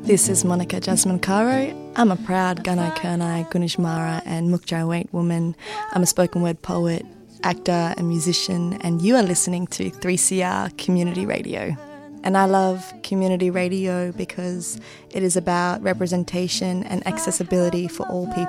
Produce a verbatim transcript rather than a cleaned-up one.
This is Monica Jasmine Caro. I'm a proud Gunai Kurnai, Gunishmara and Mukjai Wait woman. I'm a spoken word poet, actor and musician, and you are listening to three C R Community Radio. And I love community radio because it is about representation and accessibility for all people.